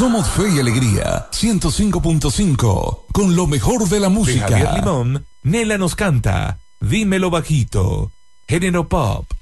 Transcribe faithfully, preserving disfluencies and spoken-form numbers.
Somos Fe y Alegría, ciento cinco punto cinco, con lo mejor de la música. De Javier Limón, Nela nos canta, Dímelo bajito, género pop.